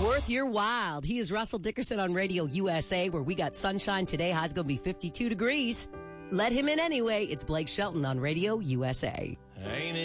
Worth your while. He is Russell Dickerson on Radio USA, where we got sunshine today. High's going to be 52 degrees. Let him in anyway. It's Blake Shelton on Radio USA. Ain't